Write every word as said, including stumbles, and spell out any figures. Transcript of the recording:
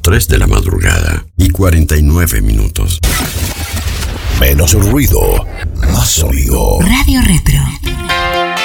tres de la madrugada y cuarenta y nueve minutos. Menos ruido, más sonido. Radio Retro.